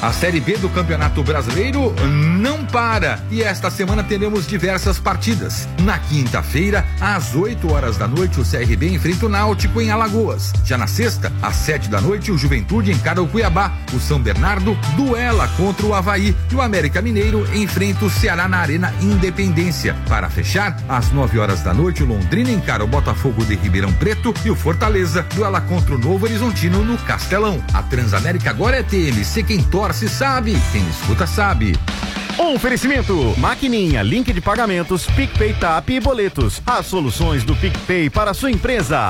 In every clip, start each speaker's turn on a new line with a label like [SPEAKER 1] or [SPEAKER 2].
[SPEAKER 1] A Série B do Campeonato Brasileiro não para e esta semana teremos diversas partidas. Na quinta-feira, às 8 horas da noite, o CRB enfrenta o Náutico em Alagoas. Já na sexta, às 7 da noite, o Juventude encara o Cuiabá. O São Bernardo duela contra o Avaí e o América Mineiro enfrenta o Ceará na Arena Independência. Para fechar, às 9 horas da noite, o Londrina encara o Botafogo de Ribeirão Preto e o Fortaleza duela contra o Novo Horizontino no Castelão. A Transamérica agora é TMC, quem torce sabe, quem escuta sabe.
[SPEAKER 2] Oferecimento: Maquininha, link de pagamentos, PicPay, TAP e boletos. As soluções do PicPay para a sua empresa.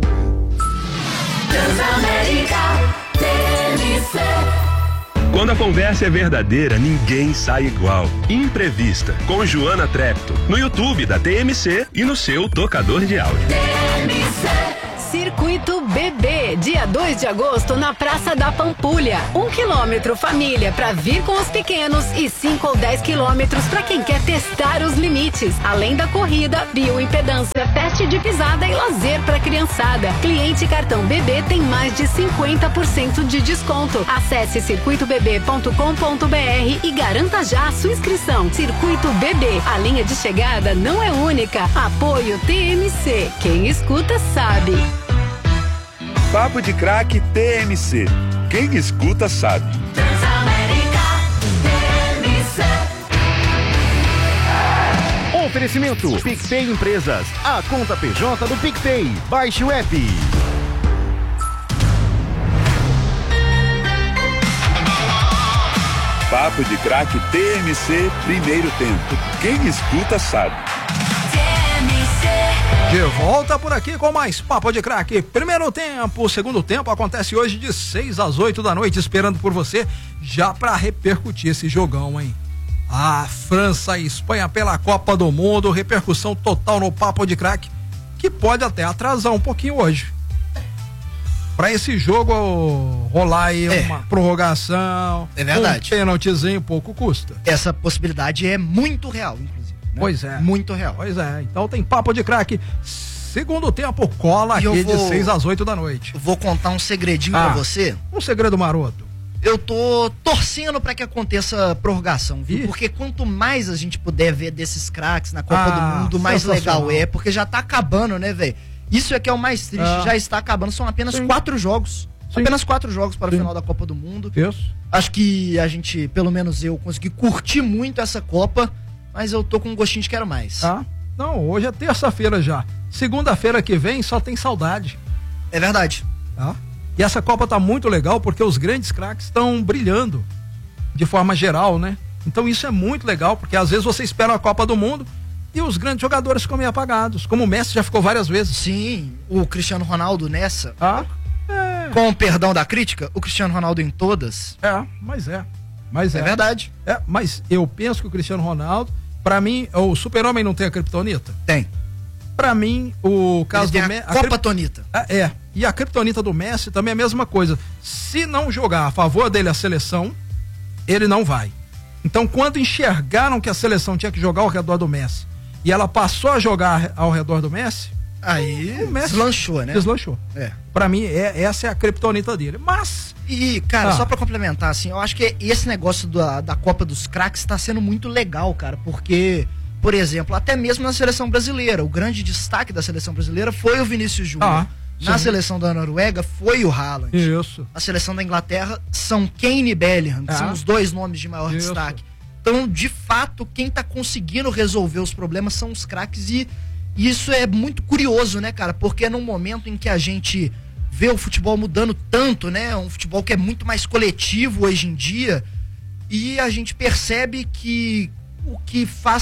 [SPEAKER 3] Transamérica TMC.
[SPEAKER 4] Quando a conversa é verdadeira, ninguém sai igual. Imprevista, com Joana Trepto, no YouTube da TMC e no seu tocador de áudio.
[SPEAKER 3] TMC.
[SPEAKER 5] Circuito Bebê, dia 2 de agosto na Praça da Pampulha. 1 quilômetro família para vir com os pequenos e 5 ou 10 quilômetros para quem quer testar os limites. Além da corrida, bioimpedância, teste de pisada e lazer para criançada. Cliente cartão Bebê tem mais de 50% de desconto. Acesse circuitobebê.com.br e garanta já a sua inscrição. Circuito Bebê, a linha de chegada não é única. Apoio TMC, quem escuta sabe.
[SPEAKER 6] Papo de Craque TMC. Quem escuta sabe.
[SPEAKER 3] Transamérica TMC.
[SPEAKER 2] Oferecimento: PicPay Empresas, a conta PJ do PicPay. Baixe o app.
[SPEAKER 6] Papo de Craque TMC, primeiro tempo. Quem escuta sabe.
[SPEAKER 7] De volta por aqui com mais Papo de Craque. Primeiro tempo, segundo tempo acontece hoje de 6 às 8 da noite, esperando por você, já pra repercutir esse jogão, hein? A França e Espanha pela Copa do Mundo, repercussão total no Papo de Craque, que pode até atrasar um pouquinho hoje. Pra esse jogo rolar aí uma prorrogação,
[SPEAKER 8] é verdade,
[SPEAKER 7] um pênaltizinho, pouco custa.
[SPEAKER 8] Essa possibilidade é muito real, inclusive.
[SPEAKER 7] Pois é.
[SPEAKER 8] Muito real.
[SPEAKER 7] Pois é. Então tem Papo de Craque. Segundo tempo, cola aqui de 6 às 8 da noite.
[SPEAKER 8] Vou contar um segredinho pra você.
[SPEAKER 7] Um segredo maroto.
[SPEAKER 8] Eu tô torcendo pra que aconteça prorrogação, viu? Porque quanto mais a gente puder ver desses craques na Copa do Mundo, mais legal é. Porque já tá acabando, né, velho? Isso é que é o mais triste. Já está acabando. São apenas 4 jogos. Apenas 4 jogos para o final da Copa do Mundo.
[SPEAKER 7] Isso.
[SPEAKER 8] Acho que a gente, pelo menos eu, consegui curtir muito essa Copa. Mas eu tô com um gostinho de quero mais.
[SPEAKER 7] Não, hoje é terça-feira já. Segunda-feira que vem só tem saudade.
[SPEAKER 8] É verdade.
[SPEAKER 7] E essa Copa tá muito legal porque os grandes craques estão brilhando de forma geral, né? Então isso é muito legal, porque às vezes você espera a Copa do Mundo e os grandes jogadores ficam meio apagados, como o Messi já ficou várias vezes.
[SPEAKER 8] Sim, o Cristiano Ronaldo nessa. Com o perdão da crítica, o Cristiano Ronaldo em todas.
[SPEAKER 7] Mas é
[SPEAKER 8] verdade.
[SPEAKER 7] Mas eu penso que o Cristiano Ronaldo, pra mim, o Super-Homem não tem a Kryptonita?
[SPEAKER 8] Tem.
[SPEAKER 7] Pra mim, o caso do
[SPEAKER 8] Messi. Copa-tonita.
[SPEAKER 7] E a Kryptonita do Messi também é a mesma coisa. Se não jogar a favor dele a seleção, ele não vai. Então, quando enxergaram que a seleção tinha que jogar ao redor do Messi e ela passou a jogar ao redor do Messi,
[SPEAKER 8] aí
[SPEAKER 7] o Messi
[SPEAKER 8] deslanchou, né?
[SPEAKER 7] Deslanchou. Pra mim, essa é a Kryptonita dele. Mas.
[SPEAKER 8] E, cara, só pra complementar, assim, eu acho que esse negócio da Copa dos Craques tá sendo muito legal, cara, porque, por exemplo, até mesmo na seleção brasileira, o grande destaque da seleção brasileira foi o Vinícius Júnior. Na seleção da Noruega foi o Haaland.
[SPEAKER 7] Isso.
[SPEAKER 8] Na seleção da Inglaterra são Kane e Bellingham, que são os dois nomes de maior destaque. Então, de fato, quem tá conseguindo resolver os problemas são os craques e isso é muito curioso, né, cara? Porque é num momento em que a gente vê o futebol mudando tanto, né? Um futebol que é muito mais coletivo hoje em dia e a gente percebe que o que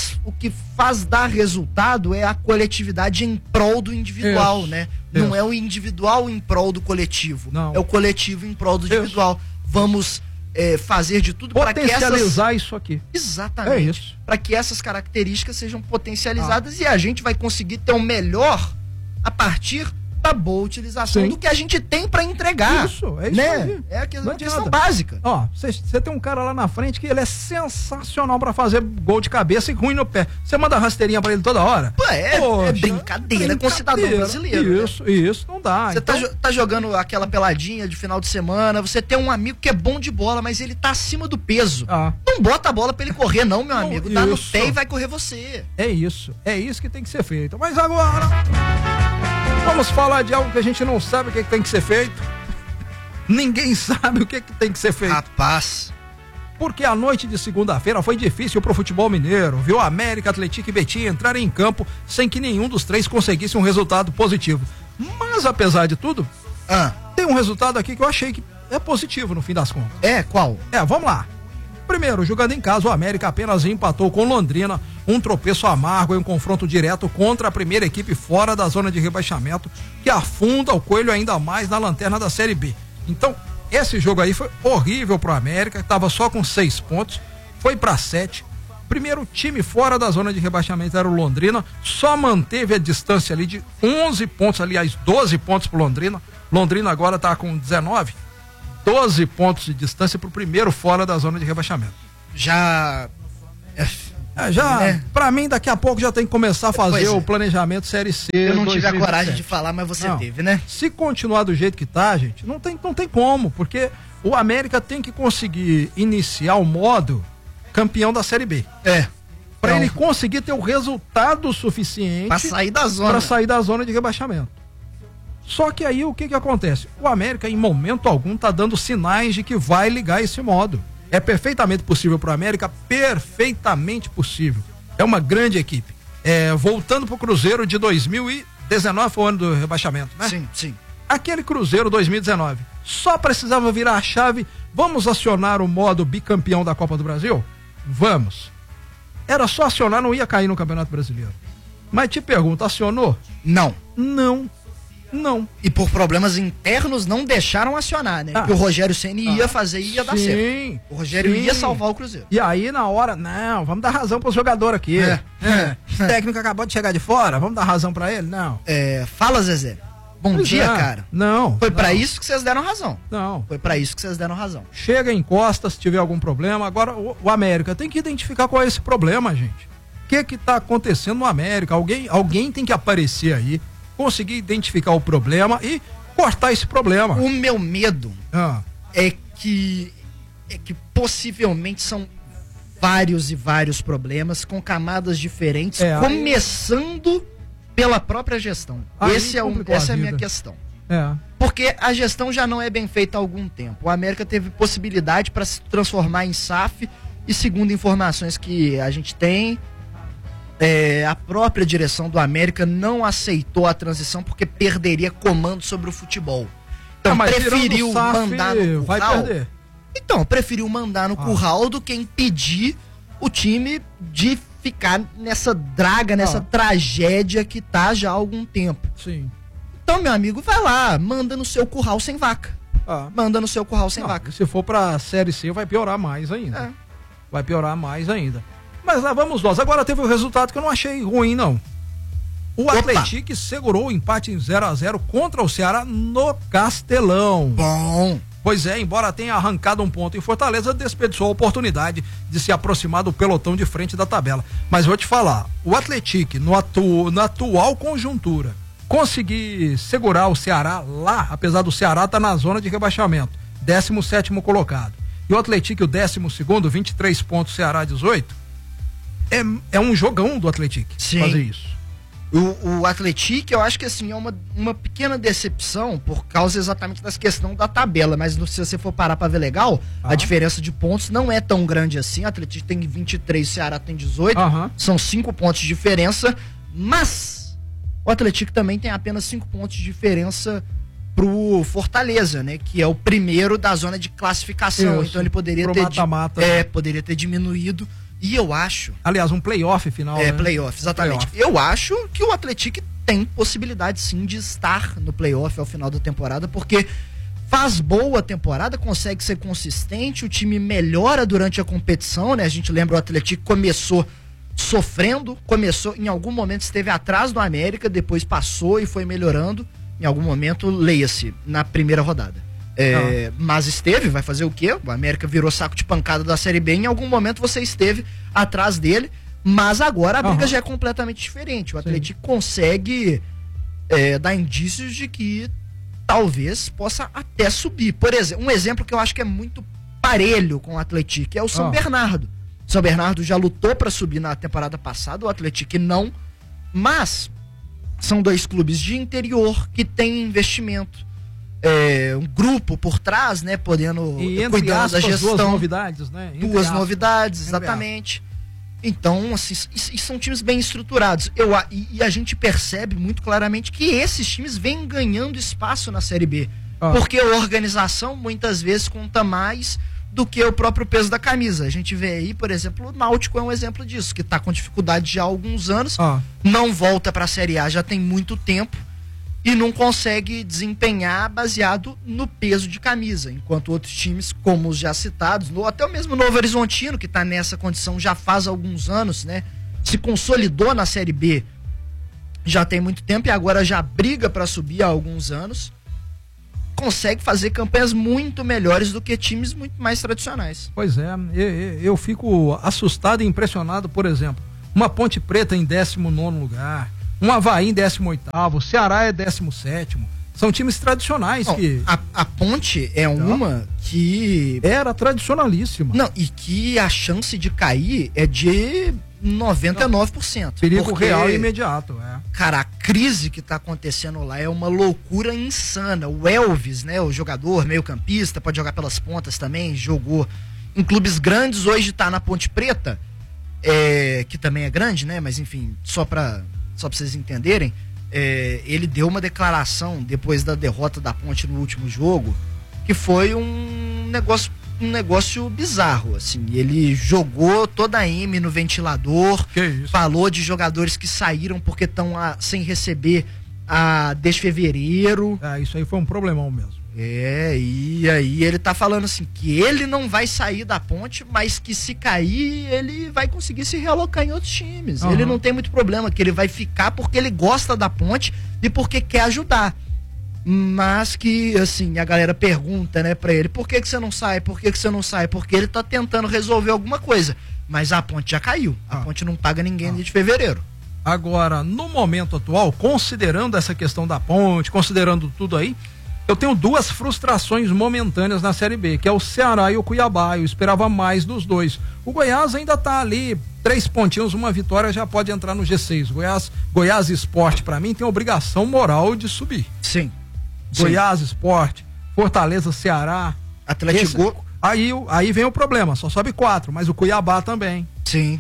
[SPEAKER 8] faz dar resultado é a coletividade em prol do individual, né? Não é o individual em prol do coletivo. Não. É o coletivo em prol do individual. Vamos fazer de tudo para que
[SPEAKER 7] potencializar isso aqui.
[SPEAKER 8] Exatamente.
[SPEAKER 7] É isso.
[SPEAKER 8] Para que essas características sejam potencializadas e a gente vai conseguir ter o melhor a partir muita boa utilização
[SPEAKER 7] Sim.
[SPEAKER 8] do que a gente tem pra entregar.
[SPEAKER 7] Isso, é isso
[SPEAKER 8] né?
[SPEAKER 7] aí.
[SPEAKER 8] É a
[SPEAKER 7] Não
[SPEAKER 8] questão
[SPEAKER 7] adianta.
[SPEAKER 8] básica.
[SPEAKER 7] Ó, você tem um cara lá na frente que ele é sensacional pra fazer gol de cabeça e ruim no pé. Você manda rasteirinha pra ele toda hora?
[SPEAKER 8] Pô, é
[SPEAKER 7] Poxa,
[SPEAKER 8] brincadeira com o cidadão brasileiro.
[SPEAKER 7] Isso, não dá.
[SPEAKER 8] Você
[SPEAKER 7] Então,
[SPEAKER 8] tá jogando aquela peladinha de final de semana, você tem um amigo que é bom de bola, mas ele tá acima do peso. Não bota a bola pra ele correr, não, meu amigo. Dá no
[SPEAKER 7] isso.
[SPEAKER 8] pé e vai correr você.
[SPEAKER 7] é isso que tem que ser feito. Mas agora, vamos falar de algo que a gente não sabe o que tem que ser feito. Ninguém sabe o que tem que ser feito.
[SPEAKER 8] Rapaz.
[SPEAKER 7] Porque a noite de segunda-feira foi difícil pro futebol mineiro, viu? América, Atlético e Betim entrarem em campo sem que nenhum dos três conseguisse um resultado positivo. Mas, apesar de tudo, tem um resultado aqui que eu achei que é positivo no fim das contas.
[SPEAKER 8] É, qual?
[SPEAKER 7] Vamos lá. Primeiro, jogando em casa, o América apenas empatou com Londrina, um tropeço amargo em um confronto direto contra a primeira equipe fora da zona de rebaixamento, que afunda o Coelho ainda mais na lanterna da Série B. Então, esse jogo aí foi horrível pro América, que estava só com 6 pontos, foi para 7. Primeiro time fora da zona de rebaixamento era o Londrina, só manteve a distância ali de 11 pontos, aliás, 12 pontos pro Londrina. Londrina agora tá com 19, 12 pontos de distância pro primeiro fora da zona de rebaixamento. Pra mim, daqui a pouco já tem que começar a fazer o planejamento Série C.
[SPEAKER 8] Eu não tive a
[SPEAKER 7] 2027.
[SPEAKER 8] coragem de falar, mas você teve, né?
[SPEAKER 7] Se continuar do jeito que tá, gente, não tem como, porque o América tem que conseguir iniciar o modo campeão da Série B. Pra ele conseguir ter o resultado suficiente
[SPEAKER 8] Pra sair da zona.
[SPEAKER 7] Pra sair da zona de rebaixamento. Só que aí o que acontece? O América em momento algum tá dando sinais de que vai ligar esse modo. É perfeitamente possível pro América, perfeitamente possível. É uma grande equipe. Voltando pro Cruzeiro de 2019, foi o ano do rebaixamento, né?
[SPEAKER 8] Sim.
[SPEAKER 7] Aquele Cruzeiro 2019, só precisava virar a chave. Vamos acionar o modo bicampeão da Copa do Brasil? Vamos. Era só acionar, não ia cair no Campeonato Brasileiro. Mas te pergunto, acionou?
[SPEAKER 8] Não.
[SPEAKER 7] E
[SPEAKER 8] por problemas internos não deixaram acionar, né? Porque o Rogério Ceni ia fazer e ia dar certo. O Rogério ia salvar o Cruzeiro.
[SPEAKER 7] E aí na hora, não, vamos dar razão pro jogador aqui. O técnico acabou de chegar de fora, vamos dar razão pra ele? Não.
[SPEAKER 8] Fala, Zezé. Bom dia, cara.
[SPEAKER 7] Não.
[SPEAKER 8] Foi pra isso que vocês deram razão.
[SPEAKER 7] Não.
[SPEAKER 8] Foi pra isso que vocês deram razão.
[SPEAKER 7] Chega, encosta se tiver algum problema. Agora o América tem que identificar qual é esse problema, gente. O que tá acontecendo no América? Alguém tem que aparecer aí, conseguir identificar o problema e cortar esse problema.
[SPEAKER 8] O meu medo é que possivelmente são vários e vários problemas com camadas diferentes, começando pela própria gestão. Essa é a minha questão. Porque a gestão já não é bem feita há algum tempo. O América teve possibilidade para se transformar em SAF e, segundo informações que a gente tem, a própria direção do América não aceitou a transição porque perderia comando sobre o futebol. Então preferiu mandar no curral.
[SPEAKER 7] Vai perder.
[SPEAKER 8] Então, preferiu mandar no curral do que impedir o time de ficar nessa draga, nessa tragédia que tá já há algum tempo.
[SPEAKER 7] Sim.
[SPEAKER 8] Então, meu amigo, vai lá, manda no seu curral sem vaca. Manda no seu curral sem vaca.
[SPEAKER 7] Se for pra Série C, vai piorar mais ainda. Vai piorar mais ainda. Mas lá vamos nós. Agora teve o resultado que eu não achei ruim, não. O Atlético segurou o empate em 0-0 contra o Ceará no Castelão.
[SPEAKER 8] Bom.
[SPEAKER 7] Pois é, embora tenha arrancado um ponto em Fortaleza, desperdiçou a oportunidade de se aproximar do pelotão de frente da tabela. Mas vou te falar, o Atlético, na atual conjuntura, conseguir segurar o Ceará lá, apesar do Ceará estar na zona de rebaixamento, 17º colocado. E o Atlético, o 12º, 23 pontos, Ceará 18, é um jogão do Atlético fazer isso.
[SPEAKER 8] O Atlético, eu acho que assim, é uma pequena decepção por causa exatamente dessa questão da tabela, mas se você for parar pra ver legal, a diferença de pontos não é tão grande assim. O Atlético tem 23, o Ceará tem 18, são 5 pontos de diferença, mas o Atlético também tem apenas 5 pontos de diferença pro Fortaleza, né, que é o primeiro da zona de classificação. Isso. Então ele poderia poderia ter diminuído. E eu acho...
[SPEAKER 7] Aliás, um playoff final, né?
[SPEAKER 8] Playoff, exatamente. Eu acho que o Atlético tem possibilidade, sim, de estar no playoff ao final da temporada, porque faz boa temporada, consegue ser consistente, o time melhora durante a competição, né? A gente lembra, o Atlético começou sofrendo, em algum momento esteve atrás do América, depois passou e foi melhorando. Em algum momento, leia-se, na primeira rodada. Mas esteve, vai fazer o quê? O América virou saco de pancada da Série B. Em algum momento você esteve atrás dele, mas agora a briga já é completamente diferente. O Atlético consegue dar indícios de que talvez possa até subir. Por exemplo, um exemplo que eu acho que é muito parelho com o Atlético é o São Bernardo. O São Bernardo já lutou para subir na temporada passada, o Atlético não, mas são dois clubes de interior que têm investimento. Um grupo por trás, né, podendo cuidar da gestão.
[SPEAKER 7] Duas novidades, né?
[SPEAKER 8] Duas novidades, exatamente. Então, assim, são times bem estruturados. E a gente percebe muito claramente que esses times vêm ganhando espaço na Série B. Porque a organização, muitas vezes, conta mais do que o próprio peso da camisa. A gente vê aí, por exemplo, o Náutico é um exemplo disso, que está com dificuldade já há alguns anos, não volta para a Série A já tem muito tempo, e não consegue desempenhar baseado no peso de camisa, enquanto outros times, como os já citados, até o mesmo Novo Horizontino, que está nessa condição já faz alguns anos, né, se consolidou na Série B já tem muito tempo e agora já briga para subir há alguns anos, consegue fazer campanhas muito melhores do que times muito mais tradicionais.
[SPEAKER 7] Pois é, eu fico assustado e impressionado, por exemplo, uma Ponte Preta em 19º lugar, um Avaí em 18º, o Ceará é 17º. São times tradicionais.
[SPEAKER 8] A Ponte é uma que...
[SPEAKER 7] era tradicionalíssima.
[SPEAKER 8] Não, e que a chance de cair é de 99%.
[SPEAKER 7] Perigo real e imediato.
[SPEAKER 8] Cara, a crise que tá acontecendo lá é uma loucura insana. O Elvis, né, o jogador, meio campista, pode jogar pelas pontas também, jogou em clubes grandes, hoje tá na Ponte Preta, que também é grande, né, mas enfim, só pra vocês entenderem, ele deu uma declaração depois da derrota da Ponte no último jogo, que foi um negócio bizarro, assim. Ele jogou toda a M no ventilador, falou de jogadores que saíram porque estão sem receber desde fevereiro.
[SPEAKER 7] Isso aí foi um problemão mesmo.
[SPEAKER 8] E aí ele tá falando assim, que ele não vai sair da Ponte, mas que se cair, ele vai conseguir se realocar em outros times. Ele não tem muito problema, que ele vai ficar porque ele gosta da Ponte e porque quer ajudar. Mas que, assim, a galera pergunta, né, pra ele, por que você não sai? Por que você não sai? Porque ele tá tentando resolver alguma coisa. Mas a Ponte já caiu. A Ponte não paga ninguém desde fevereiro.
[SPEAKER 7] Agora, no momento atual, considerando essa questão da Ponte, considerando tudo aí, eu tenho duas frustrações momentâneas na Série B, que é o Ceará e o Cuiabá. Eu esperava mais dos dois. O Goiás ainda tá ali, 3 pontinhos, uma vitória, já pode entrar no G6. Goiás Esporte, pra mim, tem obrigação moral de subir.
[SPEAKER 8] Sim.
[SPEAKER 7] Goiás Esporte, Fortaleza, Ceará,
[SPEAKER 8] Atlético.
[SPEAKER 7] Aí vem o problema, só sobe 4, mas o Cuiabá também.
[SPEAKER 8] Sim.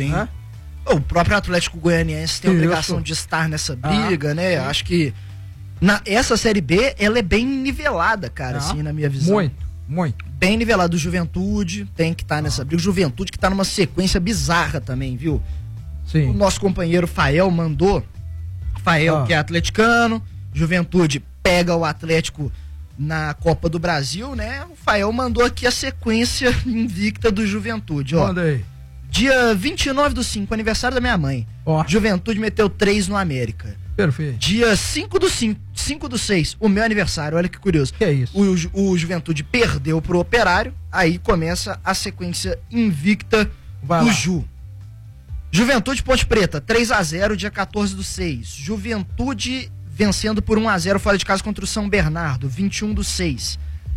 [SPEAKER 8] O próprio Atlético Goianiense tem a obrigação de estar nessa briga, né? Acho que essa Série B, ela é bem nivelada, cara, assim, na minha visão.
[SPEAKER 7] Muito.
[SPEAKER 8] Bem nivelado. O Juventude tem que estar nessa briga. O Juventude que tá numa sequência bizarra também, viu?
[SPEAKER 7] Sim.
[SPEAKER 8] O nosso companheiro Fael mandou. Fael, que é atleticano. Juventude pega o Atlético na Copa do Brasil, né? O Fael mandou aqui a sequência invicta do Juventude, ó.
[SPEAKER 7] Manda aí.
[SPEAKER 8] Dia 29/5, aniversário da minha mãe. Juventude meteu 3 no América.
[SPEAKER 7] Perfeito.
[SPEAKER 8] Dia 5/6, o meu aniversário, olha que curioso.
[SPEAKER 7] Que é isso?
[SPEAKER 8] O Juventude perdeu pro Operário, aí começa a sequência invicta do Ju. Juventude Ponte Preta, 3-0, dia 14/6. Juventude vencendo por 1-0 fora de casa contra o São Bernardo, 21/6.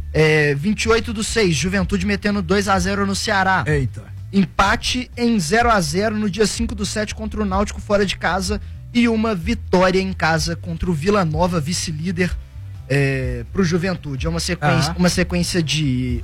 [SPEAKER 8] 28/6, Juventude metendo 2-0 no Ceará.
[SPEAKER 7] Eita.
[SPEAKER 8] Empate em 0-0 no dia 5/7 contra o Náutico fora de casa e uma vitória em casa contra o Vila Nova, vice-líder, pro Juventude. É uma sequência de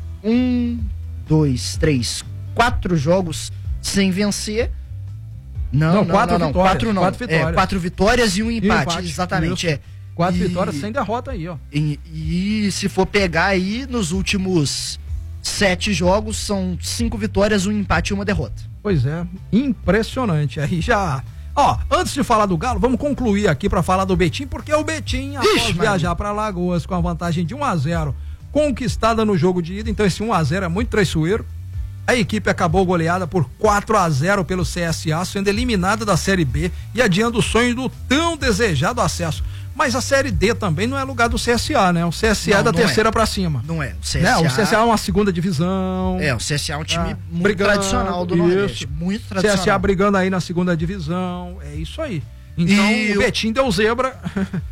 [SPEAKER 8] 4 jogos sem vencer. Não, 4 vitórias. 4 vitórias e um empate, exatamente.
[SPEAKER 7] 4 vitórias sem derrota aí, ó.
[SPEAKER 8] E se for pegar aí, nos últimos 7 jogos, são 5 vitórias, um empate e uma derrota.
[SPEAKER 7] Pois é, impressionante. Aí já... antes de falar do Galo, vamos concluir aqui para falar do Betim, porque o Betim, após viajar para Alagoas com a vantagem de 1-0, conquistada no jogo de ida, então esse 1-0 é muito traiçoeiro. A equipe acabou goleada por 4-0 pelo CSA, sendo eliminada da Série B e adiando o sonho do tão desejado acesso. Mas a Série D também não é lugar do CSA, né? O CSA é da terceira pra cima.
[SPEAKER 8] Não é.
[SPEAKER 7] O CSA é uma segunda divisão.
[SPEAKER 8] O CSA é um time muito tradicional do Nordeste. Muito tradicional.
[SPEAKER 7] CSA brigando aí na segunda divisão. É isso aí. Então o Betim deu zebra.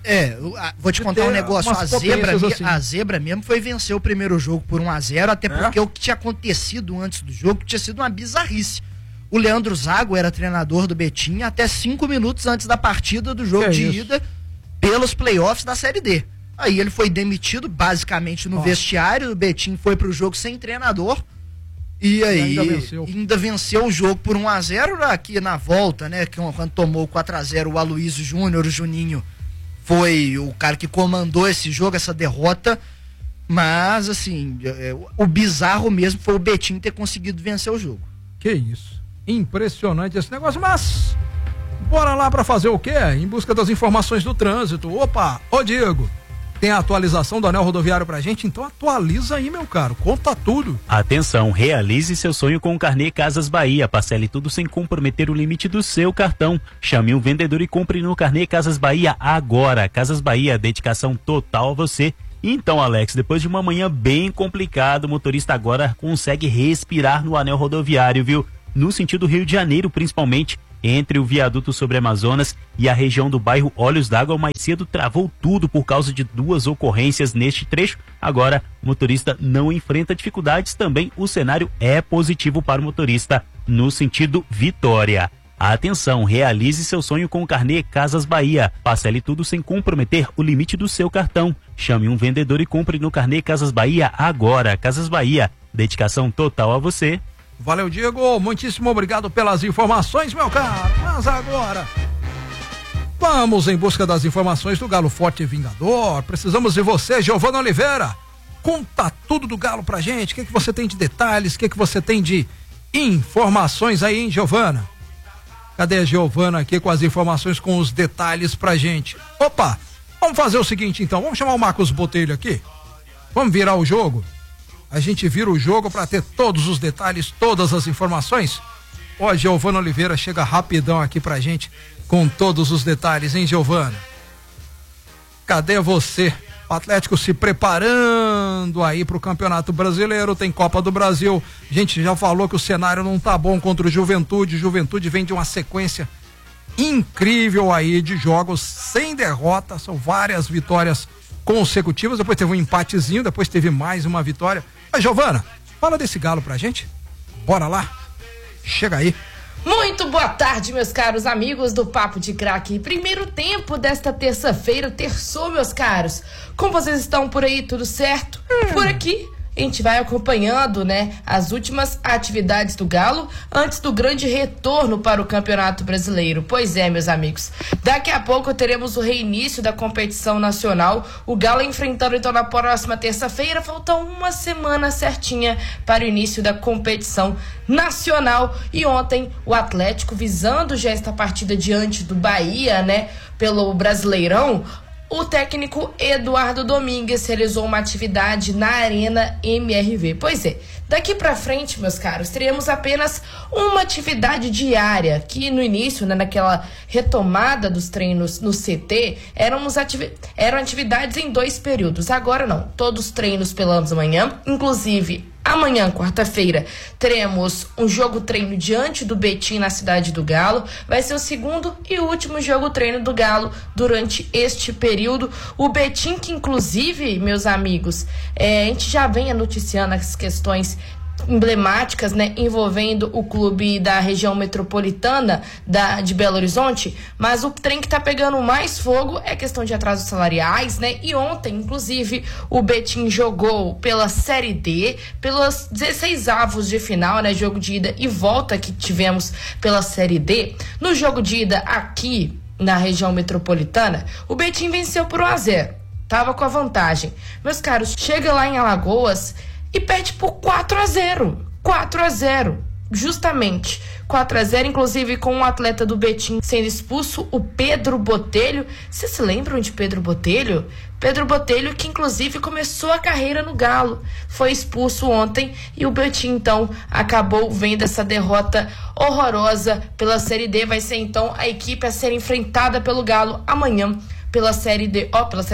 [SPEAKER 8] Vou te contar um negócio. A zebra mesmo foi vencer o primeiro jogo por 1-0, até porque o que tinha acontecido antes do jogo tinha sido uma bizarrice. O Leandro Zago era treinador do Betim até 5 minutos antes da partida do jogo ida pelos playoffs da Série D. Aí ele foi demitido basicamente no vestiário, o Betim foi pro jogo sem treinador. E aí, ainda venceu o jogo por 1-0 aqui na volta, né? Quando tomou 4-0, o Aloysio Júnior, o Juninho, foi o cara que comandou esse jogo, essa derrota. Mas, assim, o bizarro mesmo foi o Betim ter conseguido vencer o jogo.
[SPEAKER 7] Que isso. Impressionante esse negócio, mas bora lá pra fazer o quê? Em busca das informações do trânsito. Opa, ô Diego. Tem a atualização do anel rodoviário pra gente? Então atualiza aí, meu caro. Conta tudo.
[SPEAKER 9] Atenção, realize seu sonho com o carnê Casas Bahia. Parcele tudo sem comprometer o limite do seu cartão. Chame um vendedor e compre no carnê Casas Bahia agora. Casas Bahia, dedicação total a você. Então, Alex, depois de uma manhã bem complicada, o motorista agora consegue respirar no anel rodoviário, viu? No sentido Rio de Janeiro, principalmente. Entre o viaduto sobre Amazonas e a região do bairro Olhos d'Água, mais cedo travou tudo por causa de 2 ocorrências neste trecho. Agora, o motorista não enfrenta dificuldades, também o cenário é positivo para o motorista no sentido Vitória. Atenção, realize seu sonho com o carnê Casas Bahia. Parcele tudo sem comprometer o limite do seu cartão. Chame um vendedor e compre no carnê Casas Bahia agora. Casas Bahia, dedicação total a você.
[SPEAKER 7] Valeu, Diego, muitíssimo obrigado pelas informações, meu caro. Mas agora, vamos em busca das informações do Galo Forte e Vingador. Precisamos de você, Giovana Oliveira. Conta tudo do Galo pra gente. O que você tem de detalhes? O que você tem de informações aí, hein, Giovana? Cadê a Giovana aqui com as informações, com os detalhes pra gente? Opa, vamos fazer o seguinte então, vamos chamar o Marcos Botelho aqui. Vamos virar o jogo? A gente vira o jogo para ter todos os detalhes, todas as informações. Ó, Giovana Oliveira chega rapidão aqui pra gente com todos os detalhes, hein, Giovana? Cadê você? O Atlético se preparando aí pro Campeonato Brasileiro, tem Copa do Brasil. A gente já falou que o cenário não tá bom contra o Juventude. O Juventude vem de uma sequência incrível aí de jogos sem derrota, são várias vitórias consecutivas, depois teve um empatezinho, depois teve mais uma vitória. Mas, Giovana, fala desse Galo pra gente. Bora lá. Chega aí.
[SPEAKER 10] Muito boa tarde, meus caros amigos do Papo de Craque. Primeiro tempo desta terça-feira, terçou, meus caros. Como vocês estão por aí, tudo certo? Por aqui, a gente vai acompanhando, né, as últimas atividades do Galo antes do grande retorno para o Campeonato Brasileiro. Pois é, meus amigos, daqui a pouco teremos o reinício da competição nacional, o Galo enfrentando então na próxima terça-feira. Falta uma semana certinha para o início da competição nacional, e ontem o Atlético, visando já esta partida diante do Bahia, né, pelo Brasileirão, o técnico Eduardo Domingues realizou uma atividade na Arena MRV. Pois é, daqui pra frente, meus caros, teremos apenas uma atividade diária, que no início, né, naquela retomada dos treinos no CT, eram atividades em 2 períodos. Agora não, todos os treinos pela manhã, inclusive amanhã, quarta-feira, teremos um jogo-treino diante do Betim na Cidade do Galo. Vai ser o segundo e último jogo-treino do Galo durante este período. O Betim, que inclusive, meus amigos, a gente já vem noticiando as questões emblemáticas, né, envolvendo o clube da região metropolitana de Belo Horizonte, mas o trem que tá pegando mais fogo é questão de atrasos salariais, né, e ontem, inclusive, o Betim jogou pela Série D, pelos 16avos de final, né, jogo de ida e volta que tivemos pela Série D. No jogo de ida aqui na região metropolitana, o Betim venceu por 1-0, tava com a vantagem. Meus caros, chega lá em Alagoas e perde por 4-0. 4-0. Justamente. 4-0, inclusive com um atleta do Betim sendo expulso, o Pedro Botelho. Vocês se lembram de Pedro Botelho? Pedro Botelho, que inclusive começou a carreira no Galo, foi expulso ontem e o Betim então acabou vendo essa derrota horrorosa pela Série D. Vai ser então a equipe a ser enfrentada pelo Galo amanhã pela Série D,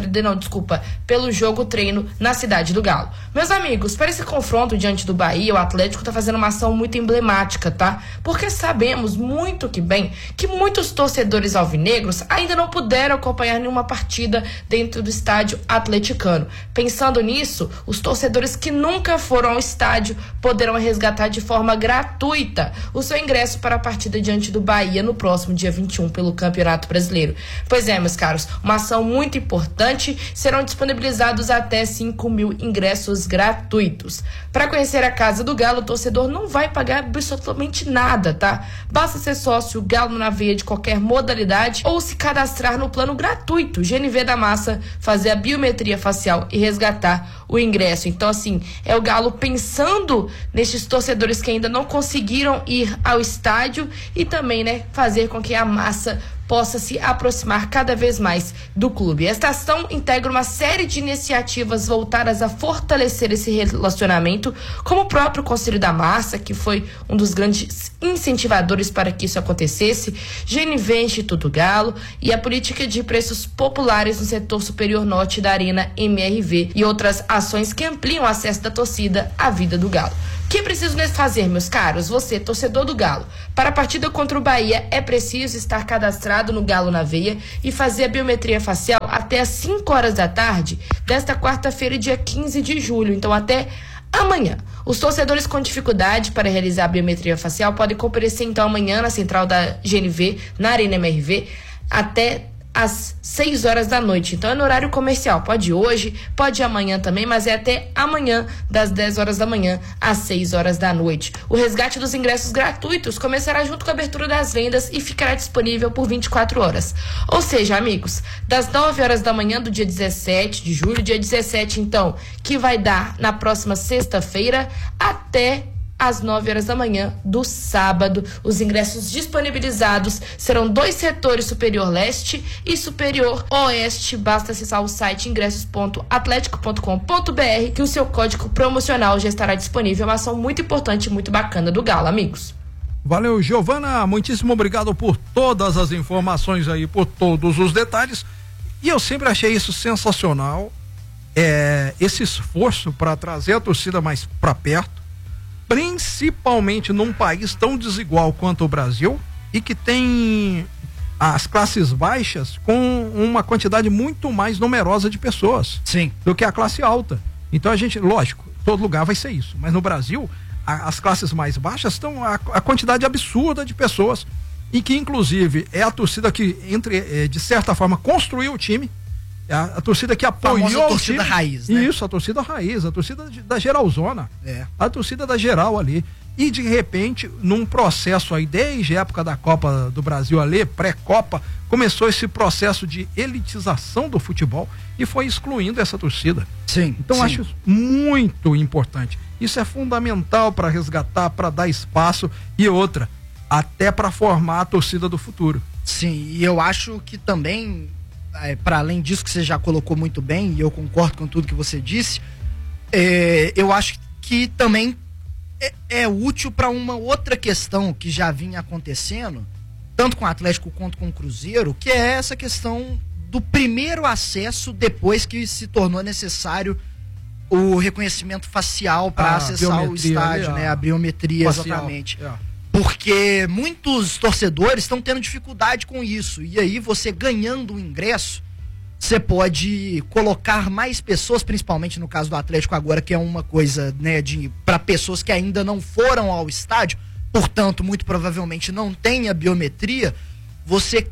[SPEAKER 10] pelo jogo treino na cidade do Galo. Meus amigos, para esse confronto diante do Bahia, o Atlético tá fazendo uma ação muito emblemática, tá? Porque sabemos muito que bem que muitos torcedores alvinegros ainda não puderam acompanhar nenhuma partida dentro do estádio atleticano. Pensando nisso, os torcedores que nunca foram ao estádio poderão resgatar de forma gratuita o seu ingresso para a partida diante do Bahia no próximo dia 21 pelo Campeonato Brasileiro. Pois é, meus caros, uma ação muito importante, serão disponibilizados até 5.000 ingressos gratuitos. Para conhecer a Casa do Galo, o torcedor não vai pagar absolutamente nada, tá? Basta ser sócio Galo na Veia de qualquer modalidade ou se cadastrar no plano gratuito GNV da Massa, fazer a biometria facial e resgatar o ingresso. Então, assim, é o Galo pensando nesses torcedores que ainda não conseguiram ir ao estádio e também, né, fazer com que a massa possa se aproximar cada vez mais do clube. Esta ação integra uma série de iniciativas voltadas a fortalecer esse relacionamento, como o próprio Conselho da Massa, que foi um dos grandes incentivadores para que isso acontecesse, GNV Instituto Galo e a política de preços populares no setor superior norte da Arena MRV e outras ações que ampliam o acesso da torcida à vida do Galo. O que é preciso fazer, meus caros? Você, torcedor do Galo, para a partida contra o Bahia é preciso estar cadastrado no Galo na Veia e fazer a biometria facial até às 5 horas da tarde desta quarta-feira, dia 15 de julho. Então, até amanhã. Os torcedores com dificuldade para realizar a biometria facial podem comparecer, então, amanhã na central da GNV, na Arena MRV, até às 6 horas da noite. Então é no horário comercial, pode hoje, pode amanhã também, mas é até amanhã das 10 horas da manhã às 6 horas da noite. O resgate dos ingressos gratuitos começará junto com a abertura das vendas e ficará disponível por 24 horas. Ou seja, amigos, das 9 horas da manhã do dia 17 de julho, dia 17 então, que vai dar na próxima sexta-feira, até às 9 horas da manhã do sábado. Os ingressos disponibilizados serão 2 setores, Superior Leste e Superior Oeste. Basta acessar o site ingressos.atletico.com.br que o seu código promocional já estará disponível. Uma ação muito importante e muito bacana do Galo, amigos.
[SPEAKER 7] Valeu, Giovana, muitíssimo obrigado por todas as informações aí, por todos os detalhes, e eu sempre achei isso sensacional, esse esforço para trazer a torcida mais para perto, principalmente num país tão desigual quanto o Brasil e que tem as classes baixas com uma quantidade muito mais numerosa de pessoas.
[SPEAKER 8] Sim.
[SPEAKER 7] Do que a classe alta. Então a gente, lógico, todo lugar vai ser isso, mas no Brasil as classes mais baixas estão a quantidade absurda de pessoas e que inclusive é a torcida que de certa forma construiu o time. A torcida que apoiou
[SPEAKER 8] a torcida raiz, né?
[SPEAKER 7] Isso, a torcida raiz, a torcida da geralzona. A torcida da geral ali. E de repente, num processo aí, desde a época da Copa do Brasil ali, pré-Copa, começou esse processo de elitização do futebol e foi excluindo essa torcida.
[SPEAKER 8] Sim.
[SPEAKER 7] Então acho isso muito importante. Isso é fundamental para resgatar, para dar espaço e outra, até para formar a torcida do futuro.
[SPEAKER 8] Sim, e eu acho que também, para além disso que você já colocou muito bem, e eu concordo com tudo que você disse, eu acho que também é útil para uma outra questão que já vinha acontecendo, tanto com o Atlético quanto com o Cruzeiro, que é essa questão do primeiro acesso depois que se tornou necessário o reconhecimento facial para acessar o estádio, né? A biometria, facial, exatamente. Porque muitos torcedores estão tendo dificuldade com isso. E aí, você ganhando o ingresso, você pode colocar mais pessoas, principalmente no caso do Atlético agora, que é uma coisa, né, para pessoas que ainda não foram ao estádio, portanto, muito provavelmente não tem a biometria. Você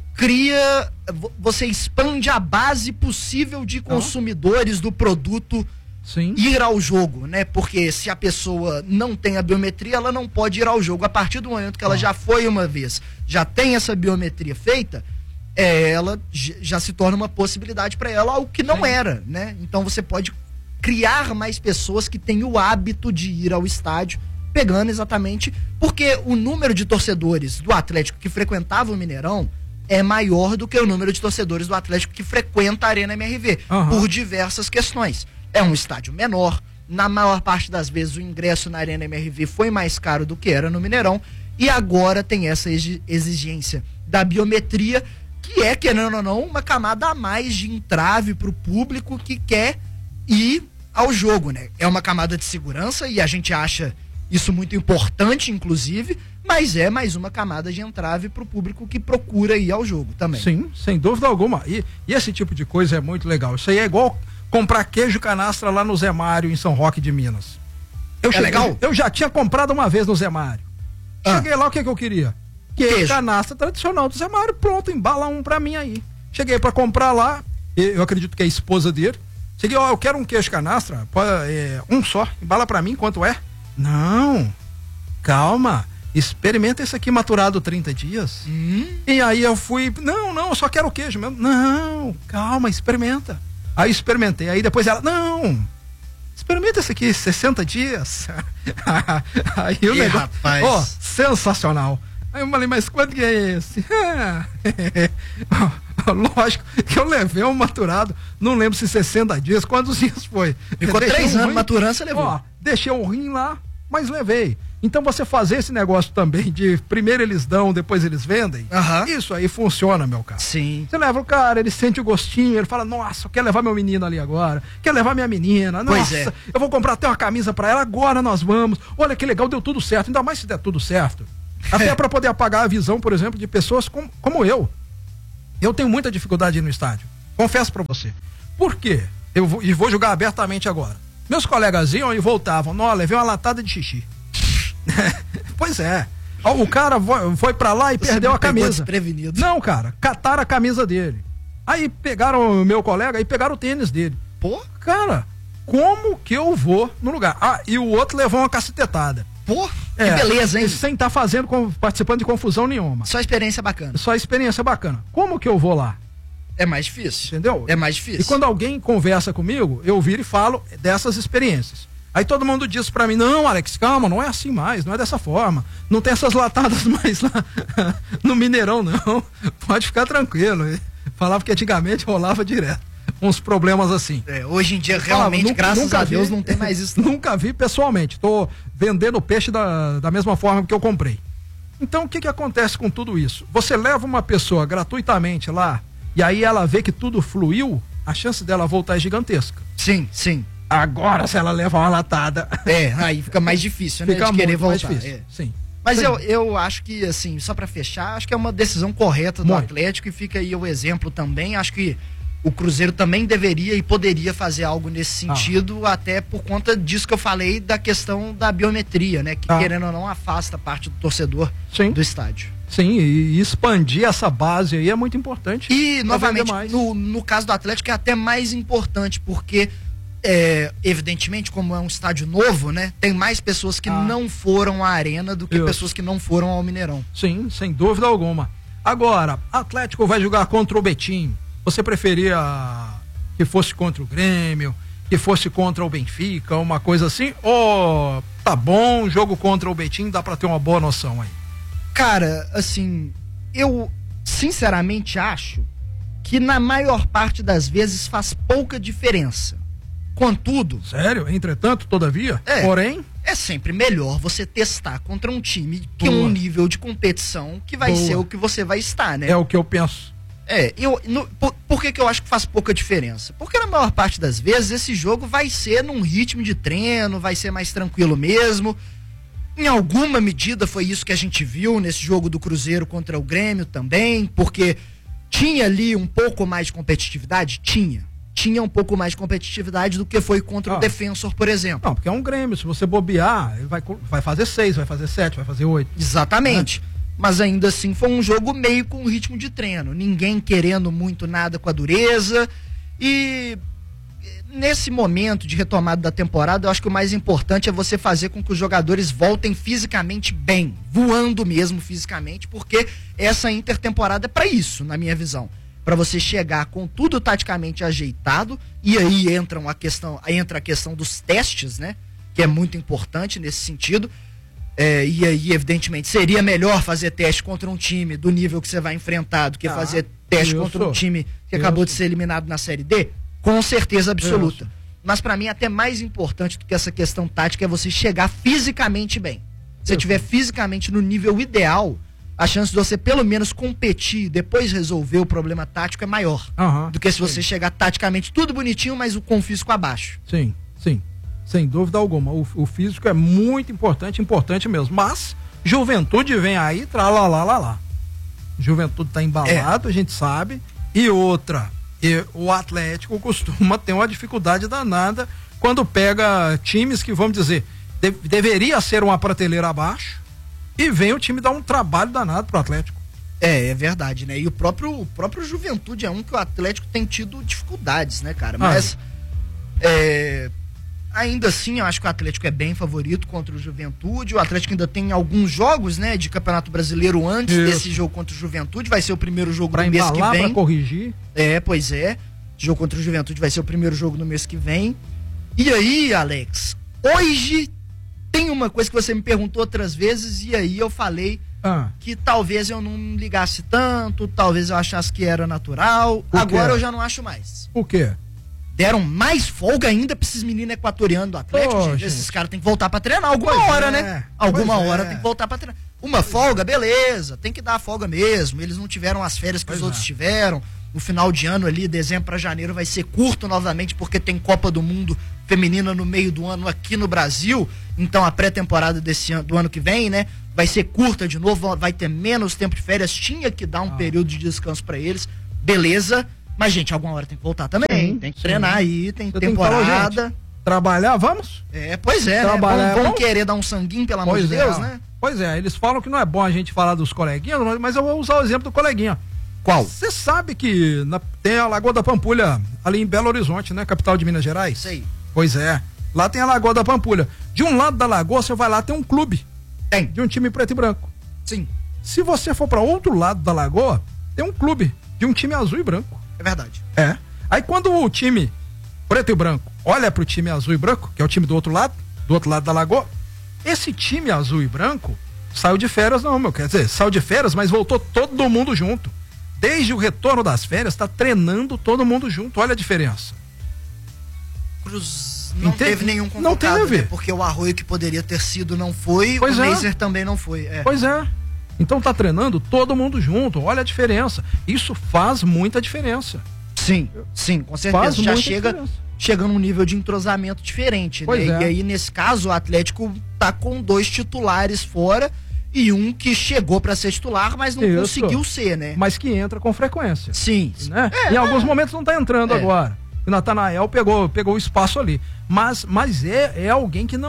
[SPEAKER 8] expande a base possível de consumidores do produto.
[SPEAKER 7] Sim.
[SPEAKER 8] Ir ao jogo, né? Porque se a pessoa não tem a biometria, ela não pode ir ao jogo. A partir do momento que ela já foi uma vez, já tem essa biometria feita, ela já se torna uma possibilidade para ela, algo que não era, né? Então você pode criar mais pessoas que têm o hábito de ir ao estádio, pegando exatamente porque o número de torcedores do Atlético que frequentava o Mineirão é maior do que o número de torcedores do Atlético que frequenta a Arena MRV, por diversas questões. É um estádio menor, na maior parte das vezes o ingresso na Arena MRV foi mais caro do que era no Mineirão, e agora tem essa exigência da biometria, que que é, querendo ou não, uma camada a mais de entrave pro público que quer ir ao jogo, né? É uma camada de segurança e a gente acha isso muito importante, inclusive, mas é mais uma camada de entrave pro público que procura ir ao jogo também.
[SPEAKER 7] Sim, sem dúvida alguma. E esse tipo de coisa é muito legal. Isso aí é igual comprar queijo canastra lá no Zé Mário, em São Roque de Minas.
[SPEAKER 8] Legal?
[SPEAKER 7] Eu já tinha comprado uma vez no Zé Mário. Cheguei lá, o que eu queria? Queijo canastra tradicional do Zé Mário, pronto, embala um pra mim aí. Cheguei pra comprar lá, eu acredito que é a esposa dele. Cheguei, eu quero um queijo canastra, um só, embala pra mim, quanto é? Não, calma, experimenta esse aqui maturado 30 dias. E aí eu fui, não, eu só quero o queijo mesmo. Não, calma, experimenta. Aí experimentei, aí depois ela, não, experimenta esse aqui, 60 dias. Aí o negócio, sensacional. Aí eu falei, mas quanto que é esse? Lógico que eu levei um maturado, não lembro se 60 dias, quantos dias foi?
[SPEAKER 8] Ficou 3 anos maturando, você levou.
[SPEAKER 7] Deixei um rim lá, mas levei. Então você fazer esse negócio também de primeiro eles dão, depois eles vendem, isso aí funciona, meu cara.
[SPEAKER 8] Sim.
[SPEAKER 7] Você leva o cara, ele sente o gostinho, ele fala, nossa, quer levar meu menino ali agora, quer levar minha menina, nossa, eu vou comprar até uma camisa pra ela, agora nós vamos, olha que legal, deu tudo certo, ainda mais se der tudo certo. Até pra poder apagar a visão, por exemplo, de pessoas como eu. Eu tenho muita dificuldade no estádio, confesso pra você. Por quê? E vou jogar abertamente agora. Meus colegas iam e voltavam, não, levei uma latada de xixi. Pois é. O cara foi pra lá e perdeu a camisa. Não, cara, cataram a camisa dele. Aí pegaram o meu colega e pegaram o tênis dele. Pô, cara, como que eu vou no lugar? E o outro levou uma cacetetada.
[SPEAKER 8] Pô, que beleza, hein?
[SPEAKER 7] Sem estar participando de confusão nenhuma.
[SPEAKER 8] Só experiência bacana.
[SPEAKER 7] Só experiência bacana. Como que eu vou lá?
[SPEAKER 8] É mais difícil.
[SPEAKER 7] Entendeu?
[SPEAKER 8] É mais difícil.
[SPEAKER 7] E quando alguém conversa comigo, eu viro e falo dessas experiências. Aí todo mundo diz pra mim, não, Alex, calma, não é assim mais, não é dessa forma. Não tem essas latadas mais lá no Mineirão, não. Pode ficar tranquilo. Falava que antigamente rolava direto. Uns problemas assim.
[SPEAKER 8] Hoje em dia, realmente, graças a Deus, não tem mais isso.
[SPEAKER 7] Nunca vi pessoalmente. Tô vendendo peixe da mesma forma que eu comprei. Então, o que acontece com tudo isso? Você leva uma pessoa gratuitamente lá, e aí ela vê que tudo fluiu, a chance dela voltar é gigantesca.
[SPEAKER 8] Sim, sim.
[SPEAKER 7] Agora, se ela leva uma latada...
[SPEAKER 8] aí fica mais difícil, né?
[SPEAKER 7] Fica
[SPEAKER 8] de querer
[SPEAKER 7] muito
[SPEAKER 8] voltar.
[SPEAKER 7] mais difícil, sim.
[SPEAKER 8] Mas eu acho que, assim, só pra fechar, acho que é uma decisão correta do Atlético e fica aí o exemplo também. Acho que o Cruzeiro também deveria e poderia fazer algo nesse sentido, até por conta disso que eu falei da questão da biometria, né? Que querendo ou não afasta parte do torcedor do estádio.
[SPEAKER 7] Sim, e expandir essa base aí é muito importante.
[SPEAKER 8] E, novamente, no caso do Atlético é até mais importante, porque... evidentemente, como é um estádio novo, né? Tem mais pessoas que não foram à arena do que pessoas que não foram ao Mineirão.
[SPEAKER 7] Sim, sem dúvida alguma. Agora, Atlético vai jogar contra o Betim. Você preferia que fosse contra o Grêmio, que fosse contra o Benfica, uma coisa assim? Ou tá bom, jogo contra o Betim, dá pra ter uma boa noção aí?
[SPEAKER 8] Cara, assim, eu sinceramente acho que na maior parte das vezes faz pouca diferença. Contudo...
[SPEAKER 7] Sério? Entretanto, todavia? Porém...
[SPEAKER 8] É sempre melhor você testar contra um time que é um nível de competição que vai ser o que você vai estar, né?
[SPEAKER 7] É o que eu penso.
[SPEAKER 8] Por que eu acho que faz pouca diferença? Porque na maior parte das vezes esse jogo vai ser num ritmo de treino, vai ser mais tranquilo mesmo. Em alguma medida foi isso que a gente viu nesse jogo do Cruzeiro contra o Grêmio também, porque tinha ali um pouco mais de competitividade? Tinha um pouco mais de competitividade do que foi contra o Defensor, por exemplo.
[SPEAKER 7] Não, porque é um Grêmio, se você bobear, ele vai fazer 6, vai fazer 7, vai fazer 8.
[SPEAKER 8] Exatamente. Mas ainda assim foi um jogo meio com ritmo de treino. Ninguém querendo muito nada com a dureza. E nesse momento de retomada da temporada, eu acho que o mais importante é você fazer com que os jogadores voltem fisicamente bem, voando mesmo fisicamente, porque essa intertemporada é pra isso, na minha visão. Para você chegar com tudo taticamente ajeitado, e aí entra a questão dos testes, né? Que é muito importante nesse sentido. E aí, evidentemente, seria melhor fazer teste contra um time do nível que você vai enfrentar do que fazer teste contra um time que acabou de ser eliminado na Série D? Com certeza absoluta. Mas para mim, até mais importante do que essa questão tática é você chegar fisicamente bem. Se você estiver fisicamente no nível ideal, a chance de você pelo menos competir e depois resolver o problema tático é maior do que se você chegar taticamente tudo bonitinho, mas o com físico abaixo.
[SPEAKER 7] Sim, sem dúvida alguma. O físico é muito importante mesmo. Mas Juventude vem aí, lá. Juventude tá embalado, a gente sabe. E outra, o Atlético costuma ter uma dificuldade danada quando pega times que, vamos dizer, deveria ser uma prateleira abaixo, e vem o time dar um trabalho danado pro Atlético.
[SPEAKER 8] É verdade, né? E o próprio Juventude é um que o Atlético tem tido dificuldades, né, cara? Mas ainda assim, eu acho que o Atlético é bem favorito contra o Juventude. O Atlético ainda tem alguns jogos, né, de Campeonato Brasileiro antes desse jogo contra o Juventude. Vai ser o primeiro jogo do mês que vem.
[SPEAKER 7] Pra corrigir.
[SPEAKER 8] Pois é. O jogo contra o Juventude vai ser o primeiro jogo no mês que vem. E aí, Alex, hoje tem uma coisa que você me perguntou outras vezes e aí eu falei que talvez eu não ligasse tanto, talvez eu achasse que era natural. Agora eu já não acho mais.
[SPEAKER 7] O quê?
[SPEAKER 8] Deram mais folga ainda pra esses meninos equatorianos do Atlético, gente. Esses caras têm que voltar pra treinar alguma hora, né? Alguma hora tem que voltar pra treinar. Uma folga, beleza, tem que dar folga mesmo. Eles não tiveram as férias que os outros tiveram. No final de ano ali, dezembro pra janeiro, vai ser curto novamente, porque tem Copa do Mundo feminina no meio do ano aqui no Brasil. Então a pré-temporada do ano que vem, né, vai ser curta de novo, vai ter menos tempo de férias. Tinha que dar um período de descanso pra eles. Beleza. Mas, gente, alguma hora tem que voltar também. Tem que treinar aí, tem temporada.
[SPEAKER 7] Tem que trabalhar, vamos?
[SPEAKER 8] Pois é,
[SPEAKER 7] trabalhar,
[SPEAKER 8] né? Vamos querer dar um sanguinho, pelo amor de Deus, né?
[SPEAKER 7] Pois é, eles falam que não é bom a gente falar dos coleguinhas, mas eu vou usar o exemplo do coleguinha.
[SPEAKER 8] Qual?
[SPEAKER 7] Você sabe que tem a Lagoa da Pampulha ali em Belo Horizonte, né? Capital de Minas Gerais?
[SPEAKER 8] Sei.
[SPEAKER 7] Pois é. Lá tem a Lagoa da Pampulha. De um lado da lagoa, você vai lá, tem um clube.
[SPEAKER 8] Tem.
[SPEAKER 7] De um time preto e branco.
[SPEAKER 8] Sim.
[SPEAKER 7] Se você for para outro lado da lagoa, tem um clube de um time azul e branco.
[SPEAKER 8] É verdade.
[SPEAKER 7] Aí quando o time preto e branco olha pro time azul e branco, que é o time do outro lado da lagoa, esse time azul e branco saiu de férias, quer dizer, saiu de férias, mas voltou todo mundo junto. Desde o retorno das férias, tá treinando todo mundo junto, olha a diferença.
[SPEAKER 8] Não teve nenhum convocado,
[SPEAKER 7] não tem a ver.
[SPEAKER 8] Né? Porque o Arroio que poderia ter sido não foi,
[SPEAKER 7] pois
[SPEAKER 8] o Laser também não foi.
[SPEAKER 7] Pois é. Então tá treinando todo mundo junto, olha a diferença. Isso faz muita diferença.
[SPEAKER 8] Sim, com certeza. Já chega num nível de entrosamento diferente, né? E aí, nesse caso, o Atlético tá com 2 titulares fora e um que chegou pra ser titular, mas não conseguiu ser, né?
[SPEAKER 7] Mas que entra com frequência.
[SPEAKER 8] Sim.
[SPEAKER 7] Né? Em alguns momentos não tá entrando agora. O Natanael pegou o espaço ali. Mas é alguém que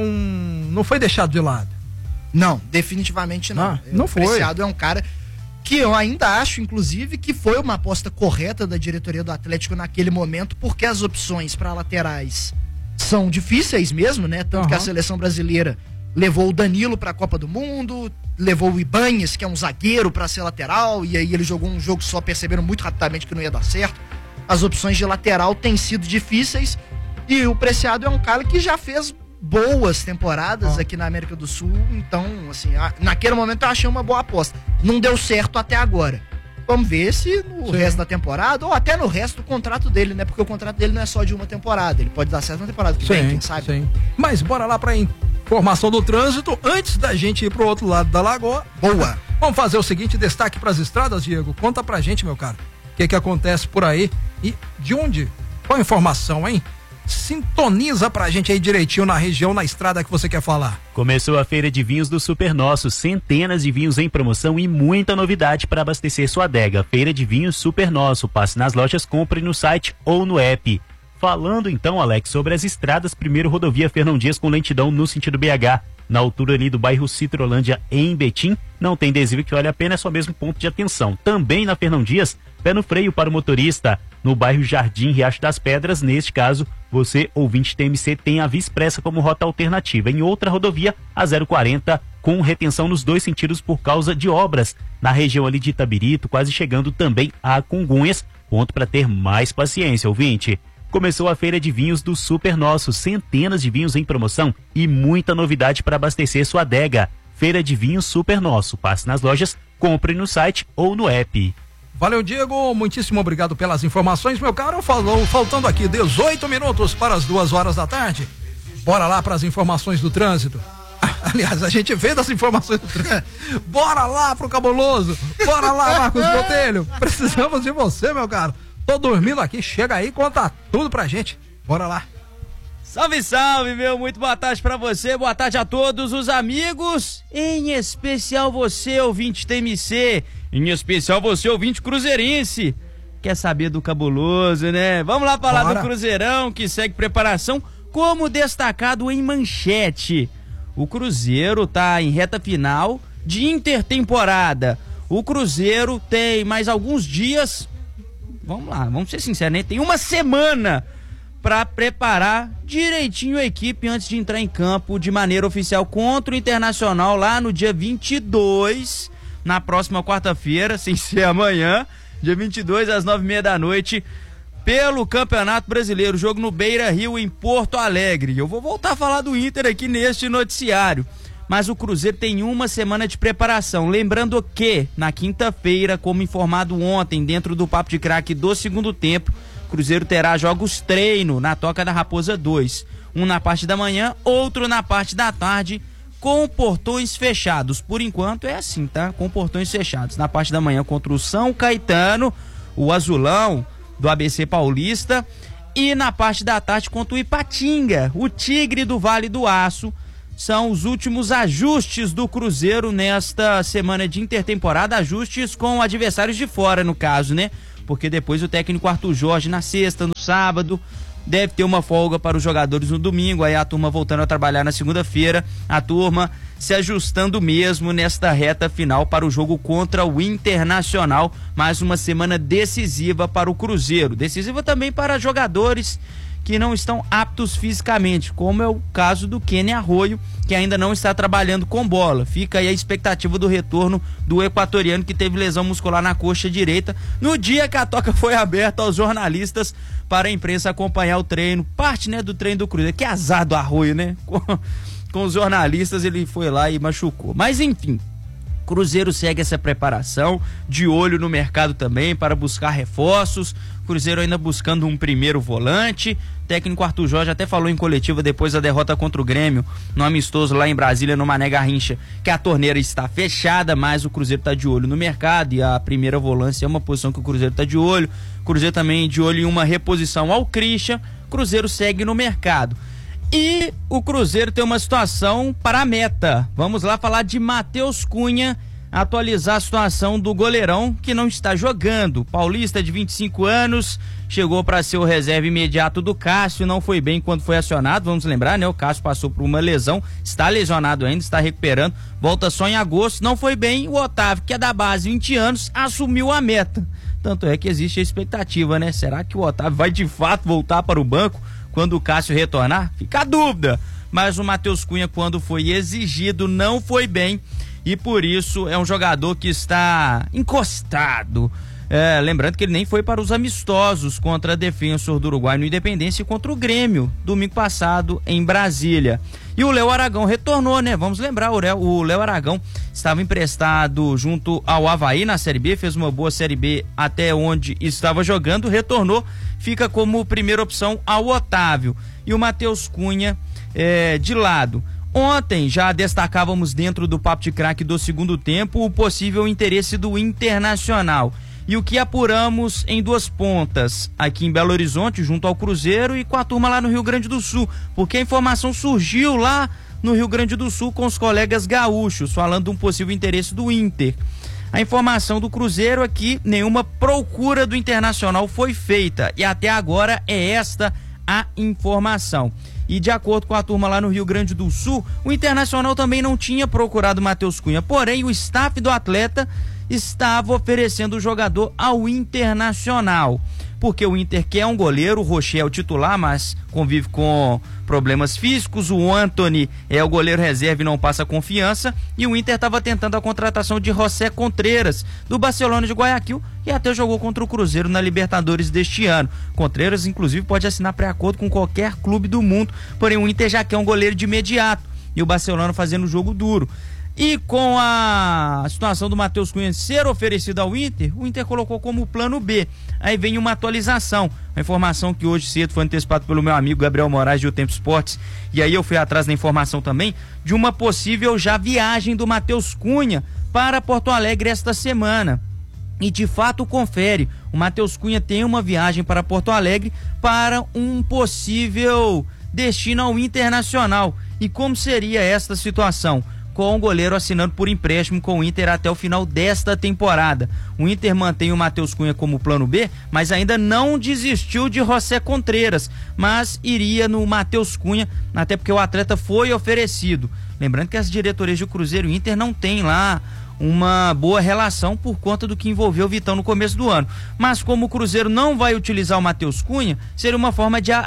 [SPEAKER 7] não foi deixado de lado.
[SPEAKER 8] Não, definitivamente não.
[SPEAKER 7] Não foi.
[SPEAKER 8] O Preciado é um cara que eu ainda acho, inclusive, que foi uma aposta correta da diretoria do Atlético naquele momento, porque as opções para laterais são difíceis mesmo, né? Tanto que a seleção brasileira levou o Danilo para a Copa do Mundo, levou o Ibanez, que é um zagueiro, para ser lateral, e aí ele jogou um jogo só, perceberam muito rapidamente que não ia dar certo. As opções de lateral têm sido difíceis, e o Preciado é um cara que já fez boas temporadas aqui na América do Sul, então, assim, naquele momento eu achei uma boa aposta. Não deu certo até agora. Vamos ver se no resto da temporada, ou até no resto do contrato dele, né? Porque o contrato dele não é só de uma temporada, ele pode dar certo na temporada que vem, quem sabe.
[SPEAKER 7] Sim. Mas bora lá pra informação do trânsito, antes da gente ir pro outro lado da lagoa.
[SPEAKER 8] Boa!
[SPEAKER 7] Vamos fazer o seguinte, destaque pras estradas, Diego, conta pra gente, meu cara, o que acontece por aí e de onde? Qual a informação, hein? Sintoniza pra gente aí direitinho na região, na estrada que você quer falar.
[SPEAKER 9] Começou a feira de vinhos do Super Nosso, centenas de vinhos em promoção e muita novidade para abastecer sua adega. Feira de vinhos Super Nosso, passe nas lojas, compre no site ou no app. Falando então, Alex, sobre as estradas, primeiro rodovia Fernão Dias com lentidão no sentido BH, na altura ali do bairro Citrolândia em Betim, não tem adesivo que vale a pena, é só mesmo ponto de atenção. Também na Fernão Dias, pé no freio para o motorista, no bairro Jardim Riacho das Pedras, neste caso, você, ouvinte TMC, tem a Via Expressa como rota alternativa. Em outra rodovia, a 040, com retenção nos 2 sentidos por causa de obras, na região ali de Itabirito, quase chegando também a Congonhas, ponto para ter mais paciência, ouvinte. Começou a feira de vinhos do Super Nosso, centenas de vinhos em promoção e muita novidade para abastecer sua adega. Feira de vinhos Super Nosso, passe nas lojas, compre no site ou no app.
[SPEAKER 7] Valeu, Diego, muitíssimo obrigado pelas informações, meu caro. Faltando aqui 18 minutos para as 2 horas da tarde. Bora lá para as informações do trânsito. Aliás, a gente vê das informações do treino. Bora lá pro cabuloso. Bora lá, Marcos Botelho. Precisamos de você, meu caro. Tô dormindo aqui, chega aí e conta tudo pra gente. Bora lá.
[SPEAKER 11] Salve, salve, meu. Muito boa tarde pra você, boa tarde a todos os amigos, em especial você, ouvinte TMC, em especial você, ouvinte cruzeirense. Quer saber do cabuloso, né? Vamos lá falar do Cruzeirão, que segue preparação, como destacado em manchete. O Cruzeiro tá em reta final de intertemporada. O Cruzeiro tem mais alguns dias, vamos lá, vamos ser sinceros, né? Tem uma semana para preparar direitinho a equipe antes de entrar em campo de maneira oficial contra o Internacional lá no dia 22, na próxima quarta-feira, sem ser amanhã, dia 22 às 9h30 da noite, pelo Campeonato Brasileiro, jogo no Beira-Rio em Porto Alegre. Eu vou voltar a falar do Inter aqui neste noticiário, mas o Cruzeiro tem uma semana de preparação, lembrando que na quinta-feira, como informado ontem dentro do Papo de Craque do segundo tempo, o Cruzeiro terá jogos treino na Toca da Raposa 2. Um na parte da manhã, outro na parte da tarde, com portões fechados. Por enquanto é assim, tá? Com portões fechados. Na parte da manhã contra o São Caetano, o Azulão do ABC Paulista. E na parte da tarde contra o Ipatinga, o Tigre do Vale do Aço. São os últimos ajustes do Cruzeiro nesta semana de intertemporada. Ajustes com adversários de fora, no caso, né? Porque depois o técnico Arthur Jorge na sexta, no sábado, deve ter uma folga para os jogadores no domingo, aí a turma voltando a trabalhar na segunda-feira, a turma se ajustando mesmo nesta reta final para o jogo contra o Internacional, mais uma semana decisiva para o Cruzeiro, decisiva também para jogadores que não estão aptos fisicamente, como é o caso do Kenny Arroio, que ainda não está trabalhando com bola. Fica aí a expectativa do retorno do equatoriano, que teve lesão muscular na coxa direita, no dia que a toca foi aberta aos jornalistas para a imprensa acompanhar o treino, parte, né, do treino do Cruzeiro. Que azar do Arroio, né? Com os jornalistas ele foi lá e machucou. Mas enfim, Cruzeiro segue essa preparação, de olho no mercado também para buscar reforços. Cruzeiro ainda buscando um primeiro volante. O técnico Arthur Jorge até falou em coletiva depois da derrota contra o Grêmio, no amistoso lá em Brasília, no Mané Garrincha, que a torneira está fechada, mas o Cruzeiro está de olho no mercado e a primeira volância é uma posição que o Cruzeiro está de olho. O Cruzeiro também de olho em uma reposição ao Christian. Cruzeiro segue no mercado. E o Cruzeiro tem uma situação para a meta. Vamos lá falar de Matheus Cunha, atualizar a situação do goleirão que não está jogando. Paulista de 25 anos, chegou para ser o reserva imediato do Cássio, não foi bem quando foi acionado, vamos lembrar, né? O Cássio passou por uma lesão, está lesionado ainda, está recuperando, volta só em agosto, não foi bem. O Otávio, que é da base, 20 anos, assumiu a meta. Tanto é que existe a expectativa, né? Será que o Otávio vai de fato voltar para o banco quando o Cássio retornar? Fica a dúvida. Mas o Matheus Cunha, quando foi exigido, não foi bem. E por isso é um jogador que está encostado. Lembrando que ele nem foi para os amistosos contra a Defensor do Uruguai no Independência e contra o Grêmio, domingo passado em Brasília. E o Léo Aragão retornou, né? Vamos lembrar, o Léo Aragão estava emprestado junto ao Avaí na Série B, fez uma boa Série B até onde estava jogando, retornou, fica como primeira opção ao Otávio. E o Matheus Cunha de lado. Ontem já destacávamos dentro do Papo de Craque do segundo tempo o possível interesse do Internacional. E o que apuramos em duas pontas, aqui em Belo Horizonte, junto ao Cruzeiro e com a turma lá no Rio Grande do Sul, porque a informação surgiu lá no Rio Grande do Sul com os colegas gaúchos, falando de um possível interesse do Inter. A informação do Cruzeiro é que nenhuma procura do Internacional foi feita, e até agora é esta a informação. E de acordo com a turma lá no Rio Grande do Sul, o Internacional também não tinha procurado Matheus Cunha, porém o staff do atleta estava oferecendo o jogador ao Internacional, porque o Inter quer um goleiro. O Rocher é o titular, mas convive com problemas físicos. O Antony é o goleiro reserva e não passa confiança, e o Inter estava tentando a contratação de José Contreras, do Barcelona de Guayaquil, que até jogou contra o Cruzeiro na Libertadores deste ano. Contreras, inclusive, pode assinar pré-acordo com qualquer clube do mundo, porém o Inter já quer um goleiro de imediato, e o Barcelona fazendo o jogo duro. E com a situação do Matheus Cunha ser oferecido ao Inter, o Inter colocou como plano B. Aí vem uma atualização, uma informação que hoje cedo foi antecipada pelo meu amigo Gabriel Moraes de O Tempo Esportes, e aí eu fui atrás da informação também de uma possível já viagem do Matheus Cunha para Porto Alegre esta semana. E de fato confere, o Matheus Cunha tem uma viagem para Porto Alegre para um possível destino ao Internacional. E como seria esta situação? Com o goleiro assinando por empréstimo com o Inter até o final desta temporada. O Inter mantém o Matheus Cunha como plano B, mas ainda não desistiu de José Contreras, mas iria no Matheus Cunha, até porque o atleta foi oferecido. Lembrando que as diretorias do Cruzeiro e Inter não têm lá uma boa relação por conta do que envolveu o Vitão no começo do ano. Mas como o Cruzeiro não vai utilizar o Matheus Cunha, seria uma forma de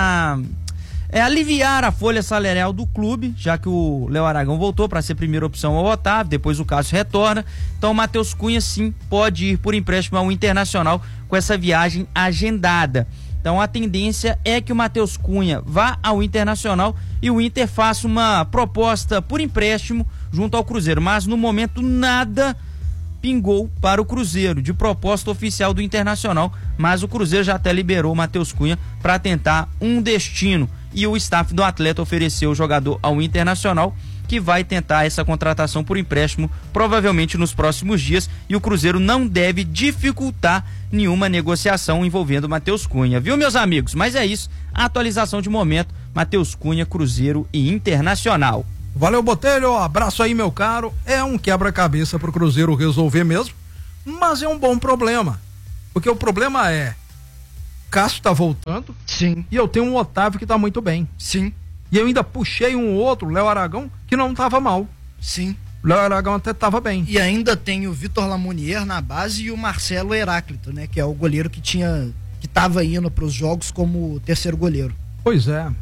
[SPEAKER 11] aliviar a folha salarial do clube, já que o Léo Aragão voltou para ser primeira opção ao Otávio, depois o Cássio retorna. Então o Matheus Cunha sim pode ir por empréstimo ao Internacional com essa viagem agendada. Então a tendência é que o Matheus Cunha vá ao Internacional e o Inter faça uma proposta por empréstimo junto ao Cruzeiro, mas no momento nada pingou para o Cruzeiro de proposta oficial do Internacional, mas o Cruzeiro já até liberou o Matheus Cunha para tentar um destino, e o staff do atleta ofereceu o jogador ao Internacional, que vai tentar essa contratação por empréstimo provavelmente nos próximos dias, e o Cruzeiro não deve dificultar nenhuma negociação envolvendo o Matheus Cunha, viu, meus amigos? Mas é isso, a atualização de momento, Matheus Cunha, Cruzeiro e Internacional.
[SPEAKER 7] Valeu, Botelho, abraço aí, meu caro. É um quebra-cabeça pro Cruzeiro resolver mesmo, mas é um bom problema, porque o problema é Cássio tá voltando.
[SPEAKER 8] Sim.
[SPEAKER 7] E eu tenho um Otávio que tá muito bem.
[SPEAKER 8] Sim.
[SPEAKER 7] E eu ainda puxei um outro, Léo Aragão, que não tava mal.
[SPEAKER 8] Sim.
[SPEAKER 7] O Léo Aragão até tava bem.
[SPEAKER 8] E ainda tem o Vitor Lamounier na base e o Marcelo Heráclito, né? Que é o goleiro que tava indo pros jogos como terceiro goleiro.
[SPEAKER 7] Pois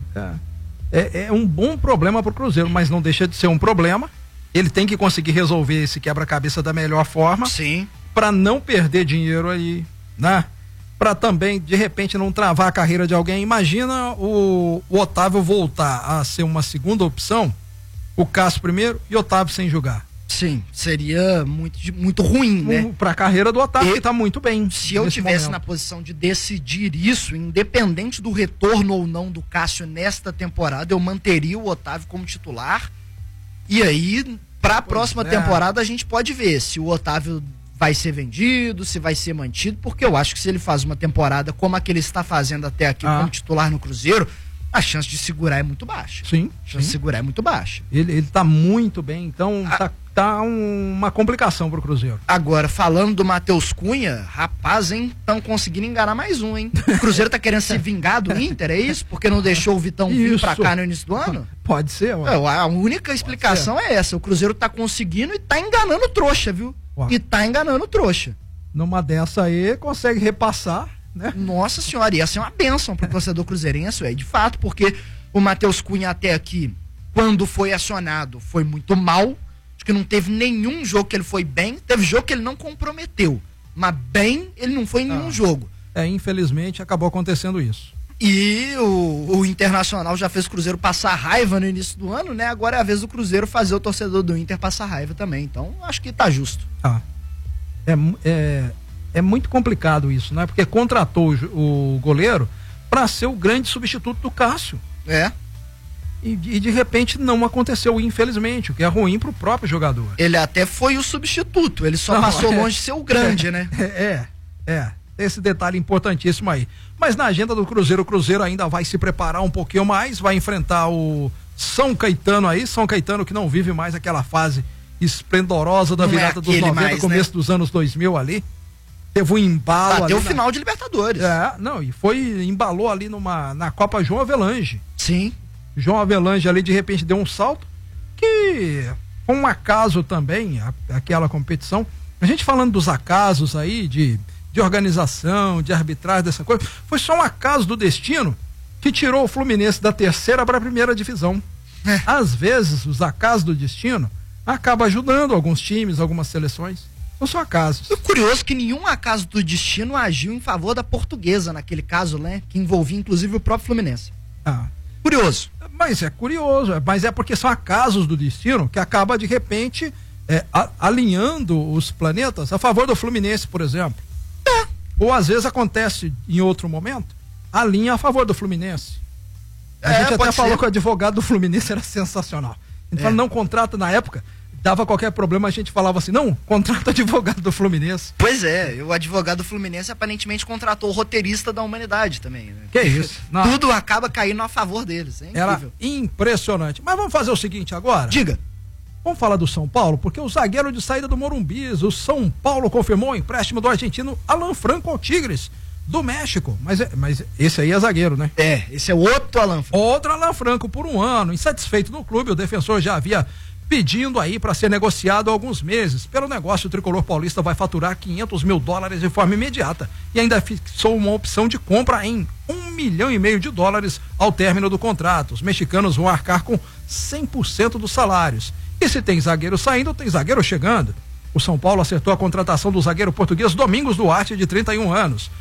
[SPEAKER 7] é um bom problema pro Cruzeiro, mas não deixa de ser um problema. Ele tem que conseguir resolver esse quebra-cabeça da melhor forma.
[SPEAKER 8] Sim.
[SPEAKER 7] Pra não perder dinheiro aí, né? Pra também, de repente, não travar a carreira de alguém. Imagina o Otávio voltar a ser uma segunda opção, o Cássio primeiro e o Otávio sem jogar.
[SPEAKER 8] Sim, seria muito ruim, né?
[SPEAKER 7] Pra carreira do Otávio, que tá muito bem.
[SPEAKER 8] Se eu tivesse na posição de decidir isso, independente do retorno ou não do Cássio nesta temporada, eu manteria o Otávio como titular. E aí, pra próxima temporada, a gente pode ver se o Otávio vai ser vendido, se vai ser mantido, porque eu acho que se ele faz uma temporada como a que ele está fazendo até aqui como titular no Cruzeiro, a chance de segurar é muito baixa.
[SPEAKER 7] Sim.
[SPEAKER 8] A chance de segurar é muito baixa.
[SPEAKER 7] Ele tá muito bem, então tá uma complicação pro Cruzeiro.
[SPEAKER 8] Agora, falando do Matheus Cunha, rapaz, hein, estão conseguindo enganar mais um, hein? O Cruzeiro tá querendo se vingar do Inter, é isso? Porque não deixou o Vitão vir pra cá no início do ano?
[SPEAKER 7] Pode ser, ué.
[SPEAKER 8] A única explicação é essa, o Cruzeiro tá conseguindo e tá enganando trouxa, viu?
[SPEAKER 7] Ué.
[SPEAKER 8] E tá enganando trouxa.
[SPEAKER 7] Numa dessa aí, consegue repassar, né?
[SPEAKER 8] Nossa senhora, ia ser uma bênção pro torcedor cruzeirense, de fato, porque o Matheus Cunha até aqui, quando foi acionado, foi muito mal. Acho que não teve nenhum jogo que ele foi bem, teve jogo que ele não comprometeu, mas bem ele não foi em nenhum jogo.
[SPEAKER 7] Infelizmente acabou acontecendo isso.
[SPEAKER 8] E o Internacional já fez o Cruzeiro passar raiva no início do ano, né? Agora é a vez do Cruzeiro fazer o torcedor do Inter passar raiva também. Então, acho que tá justo.
[SPEAKER 7] É muito complicado isso, né? Porque contratou o goleiro para ser o grande substituto do Cássio. E de repente não aconteceu, infelizmente, o que é ruim pro próprio jogador.
[SPEAKER 8] Ele até foi o substituto, ele só passou longe de ser o grande, né?
[SPEAKER 7] Esse detalhe importantíssimo aí. Mas na agenda do Cruzeiro, o Cruzeiro ainda vai se preparar um pouquinho mais, vai enfrentar o São Caetano aí, São Caetano que não vive mais aquela fase esplendorosa da virada dos 90, começo dos anos 2000 ali. Teve um embalo
[SPEAKER 8] até o final de Libertadores.
[SPEAKER 7] Embalou ali na Copa João Avelange.
[SPEAKER 8] Sim.
[SPEAKER 7] João Avelange ali de repente deu um salto que foi um acaso também, aquela competição. A gente falando dos acasos aí de organização, de arbitragem, dessa coisa, foi só um acaso do destino que tirou o Fluminense da terceira para a primeira divisão. Às vezes, os acasos do destino acabam ajudando alguns times, algumas seleções. Não são acasos.
[SPEAKER 8] É curioso que nenhum acaso do destino agiu em favor da Portuguesa naquele caso, né? Que envolvia inclusive o próprio Fluminense. Curioso.
[SPEAKER 7] Mas é curioso, mas é porque são acasos do destino que acaba de repente alinhando os planetas a favor do Fluminense, por exemplo. Ou às vezes acontece em outro momento, alinha a favor do Fluminense. A gente até falou que o advogado do Fluminense era sensacional. Então não contrata na época, dava qualquer problema, a gente falava assim, não, contrata o advogado do Fluminense.
[SPEAKER 8] Pois é, o advogado do Fluminense aparentemente contratou o roteirista da humanidade também, né?
[SPEAKER 7] Que isso? Não.
[SPEAKER 8] Tudo acaba caindo a favor deles, é incrível.
[SPEAKER 7] Era impressionante. Mas vamos fazer o seguinte agora?
[SPEAKER 8] Diga.
[SPEAKER 7] Vamos falar do São Paulo, porque o zagueiro de saída do Morumbi, o São Paulo confirmou o empréstimo do argentino Alan Franco ao Tigres, do México. Mas esse aí é zagueiro, né?
[SPEAKER 8] Esse é outro Alan Franco.
[SPEAKER 7] Outro Alan Franco por um ano. Insatisfeito no clube, o defensor já havia pedindo aí para ser negociado há alguns meses. Pelo negócio, o tricolor paulista vai faturar $500 mil de forma imediata e ainda fixou uma opção de compra em $1,5 milhão ao término do contrato. Os mexicanos vão arcar com 100% dos salários. E se tem zagueiro saindo, tem zagueiro chegando. O São Paulo acertou a contratação do zagueiro português Domingos Duarte, de 31 anos.